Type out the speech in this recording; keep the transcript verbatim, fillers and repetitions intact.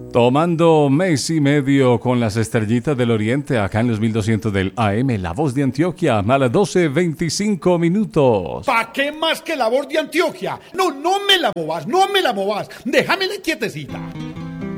Tomando mes y medio con las estrellitas del oriente, acá en los mil doscientos del A M, La Voz de Antioquia, a las doce veinticinco minutos. ¿Pa' qué más que La Voz de Antioquia? No, no me la movas, no me la movas. Déjamela quietecita.